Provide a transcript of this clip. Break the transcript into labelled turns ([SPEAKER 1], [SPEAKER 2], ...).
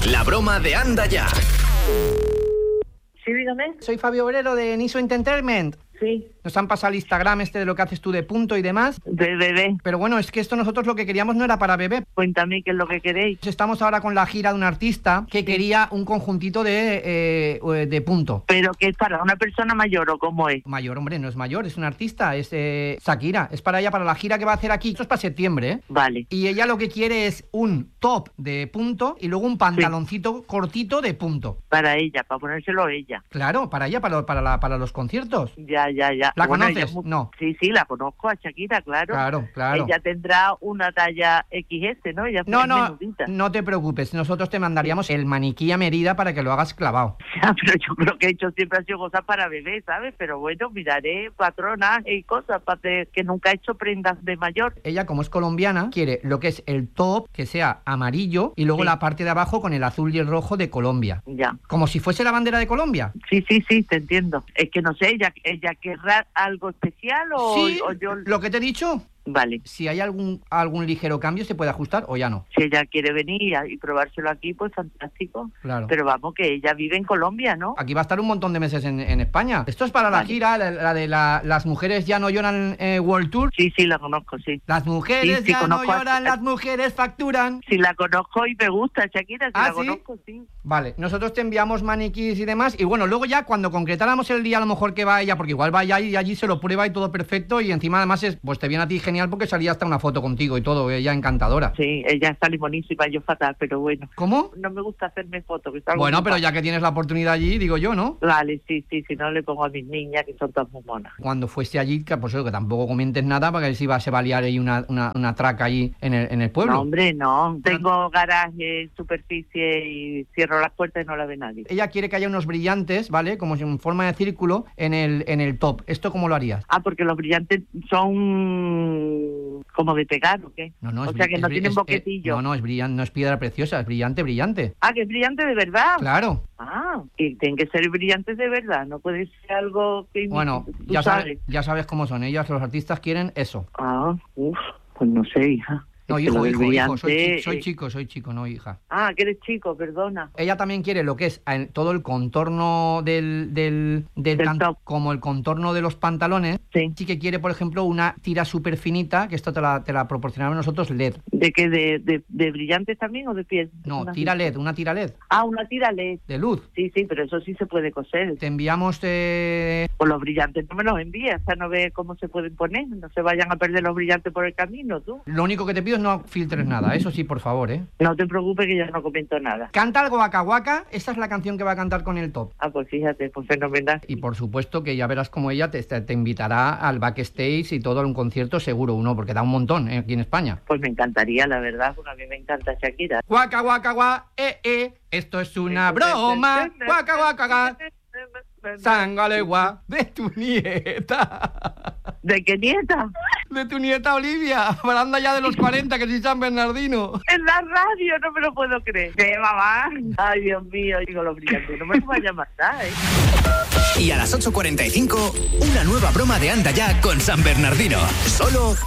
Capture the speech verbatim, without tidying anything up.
[SPEAKER 1] La broma de Anda Ya.
[SPEAKER 2] Sí, dígame.
[SPEAKER 3] Soy Fabio Obrero de Niso Entertainment.
[SPEAKER 2] Sí.
[SPEAKER 3] Nos han pasado el Instagram este de lo que haces tú de punto y demás.
[SPEAKER 2] De bebé.
[SPEAKER 3] Pero bueno, es que esto nosotros lo que queríamos no era para bebé.
[SPEAKER 2] Cuéntame qué es lo que queréis.
[SPEAKER 3] Estamos ahora con la gira de un artista que quería un conjuntito de, eh, de punto.
[SPEAKER 2] ¿Pero qué es para una persona mayor o cómo es?
[SPEAKER 3] Mayor, hombre, no es mayor, es un artista, es eh, Shakira. Es para ella, para la gira que va a hacer aquí. Esto es para septiembre, ¿eh?
[SPEAKER 2] Vale.
[SPEAKER 3] Y ella lo que quiere es un top de punto y luego un pantaloncito sí. cortito de punto.
[SPEAKER 2] Para ella, para ponérselo ella.
[SPEAKER 3] Claro, para ella, para, para, la, para los conciertos.
[SPEAKER 2] Ya, ya, ya.
[SPEAKER 3] ¿La
[SPEAKER 2] bueno,
[SPEAKER 3] conoces?
[SPEAKER 2] Muy...
[SPEAKER 3] No.
[SPEAKER 2] Sí, sí, la conozco a Shakira, claro.
[SPEAKER 3] Claro, claro.
[SPEAKER 2] Ella tendrá una talla equis ese, ¿no? Ella
[SPEAKER 3] no,
[SPEAKER 2] es
[SPEAKER 3] no,
[SPEAKER 2] menudita.
[SPEAKER 3] no te preocupes. Nosotros te mandaríamos el maniquí a medida para que lo hagas clavado.
[SPEAKER 2] Ya, pero yo creo que he hecho siempre ha sido cosas para bebés, ¿sabes? Pero bueno, miraré patronas y cosas para que nunca he hecho prendas de mayor.
[SPEAKER 3] Ella, como es colombiana, quiere lo que es el top, que sea amarillo, y luego sí. la parte de abajo con el azul y el rojo de Colombia.
[SPEAKER 2] Ya.
[SPEAKER 3] Como si fuese la bandera de Colombia.
[SPEAKER 2] Sí, sí, sí, te entiendo. Es que no sé, ella, ella querrá algo especial o,
[SPEAKER 3] sí,
[SPEAKER 2] o yo...
[SPEAKER 3] lo que te he dicho.
[SPEAKER 2] Vale.
[SPEAKER 3] Si hay algún algún ligero cambio, ¿se puede ajustar o ya no?
[SPEAKER 2] Si ella quiere venir y probárselo aquí, pues fantástico.
[SPEAKER 3] Claro.
[SPEAKER 2] Pero vamos, que ella vive en Colombia, ¿no?
[SPEAKER 3] Aquí va a estar un montón de meses en, en España. Esto es para vale. la gira, la, la de la, las mujeres ya no lloran eh, World Tour.
[SPEAKER 2] Sí, sí, la conozco, sí.
[SPEAKER 3] Las mujeres sí, sí, ya no lloran, a... las mujeres facturan.
[SPEAKER 2] Sí, la conozco y me gusta, Shakira, sí
[SPEAKER 3] ¿Ah,
[SPEAKER 2] la
[SPEAKER 3] sí?
[SPEAKER 2] conozco, sí.
[SPEAKER 3] Vale, nosotros te enviamos maniquís y demás. Y bueno, luego ya cuando concretáramos el día a lo mejor que va ella, porque igual va ella y allí se lo prueba y todo perfecto. Y encima además es, pues te viene a ti genial porque salía hasta una foto contigo y todo, ella encantadora.
[SPEAKER 2] Sí, ella está limonísima, yo fatal, pero bueno.
[SPEAKER 3] ¿Cómo?
[SPEAKER 2] No me gusta hacerme fotos.
[SPEAKER 3] Bueno, pero ya que tienes la oportunidad allí, digo yo, ¿no?
[SPEAKER 2] Vale, sí, sí, si no le pongo a mis niñas que son todas muy monas.
[SPEAKER 3] Cuando fuese allí, que pues eso, que tampoco comentes nada, porque si va, se va a liar ahí una, una, una traca ahí en el, en el pueblo.
[SPEAKER 2] No, hombre, no. Tengo garaje, superficie y cierro las puertas y no la ve nadie.
[SPEAKER 3] Ella quiere que haya unos brillantes, ¿vale? Como si en forma de círculo en el, en el top. ¿Esto cómo lo harías?
[SPEAKER 2] Ah, porque los brillantes son como de pegar, ¿o qué?
[SPEAKER 3] No, no,
[SPEAKER 2] o
[SPEAKER 3] es,
[SPEAKER 2] sea, que
[SPEAKER 3] es,
[SPEAKER 2] no
[SPEAKER 3] es,
[SPEAKER 2] tienen
[SPEAKER 3] es,
[SPEAKER 2] boquetillo.
[SPEAKER 3] No, no, es brillante, no es piedra preciosa, es brillante, brillante.
[SPEAKER 2] Ah, que es brillante de verdad.
[SPEAKER 3] Claro.
[SPEAKER 2] Ah, y tienen que ser brillantes de verdad, no puede ser algo que...
[SPEAKER 3] Bueno, ya sabes. sabes, ya sabes cómo son ellas, los artistas quieren eso.
[SPEAKER 2] Ah, uff, pues no sé, hija.
[SPEAKER 3] No,
[SPEAKER 2] es
[SPEAKER 3] hijo, hijo,
[SPEAKER 2] brillante...
[SPEAKER 3] hijo, soy, chi soy chico, soy chico, no hija.
[SPEAKER 2] Ah, que eres chico, perdona.
[SPEAKER 3] Ella también quiere lo que es todo el contorno del... del, del,
[SPEAKER 2] del top.
[SPEAKER 3] Como el contorno de los pantalones.
[SPEAKER 2] Sí.
[SPEAKER 3] Sí que quiere, por ejemplo, una tira súper finita, que esto te la, te la proporcionamos nosotros, L E D.
[SPEAKER 2] ¿De qué? ¿De, de, de brillantes también o de piel?
[SPEAKER 3] No,
[SPEAKER 2] una
[SPEAKER 3] tira L E D, una tira L E D.
[SPEAKER 2] Ah, una tira L E D.
[SPEAKER 3] De luz.
[SPEAKER 2] Sí, sí, pero eso sí se puede coser.
[SPEAKER 3] Te enviamos... Eh...
[SPEAKER 2] Pues los brillantes no me los envías, hasta no ve cómo se pueden poner, no se vayan a perder los brillantes por el camino, tú.
[SPEAKER 3] Lo único que te pido es no filtres nada, eso sí, por favor, ¿eh?
[SPEAKER 2] No te preocupes que ya no comento nada.
[SPEAKER 3] Canta algo Waka Waka, esta es la canción que va a cantar con el top.
[SPEAKER 2] Ah, pues fíjate, pues fenomenal.
[SPEAKER 3] Y por supuesto que ya verás como ella te, te, te invitará al backstage y todo a un concierto seguro, uno, porque da un montón ¿eh? aquí en España.
[SPEAKER 2] Pues me encantaría, la verdad, porque a mí me encanta Shakira.
[SPEAKER 3] Waka Waka Waka, eh, eh, esto es una broma. Waka Waka Waka. Sangalegua de tu nieta.
[SPEAKER 2] ¿De qué nieta?
[SPEAKER 3] De tu nieta Olivia, baranda ya de los cuarenta, que soy San Bernardino.
[SPEAKER 2] En la radio, no me lo puedo creer. ¿Qué, mamá? Ay, Dios mío, digo lo brillante, no me vaya a matar, ¿eh?
[SPEAKER 1] Y a las ocho cuarenta y cinco, una nueva broma de Anda Ya con San Bernardino. Solo